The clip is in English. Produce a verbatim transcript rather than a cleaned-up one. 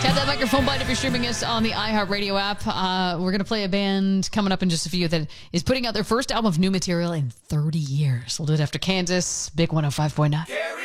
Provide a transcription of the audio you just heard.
Got that microphone button if you're streaming us on the iHeartRadio app. Uh, we're going to play a band coming up in just a few that is putting out their first album of new material in thirty years. We'll do it after Kansas, Big one oh five point nine.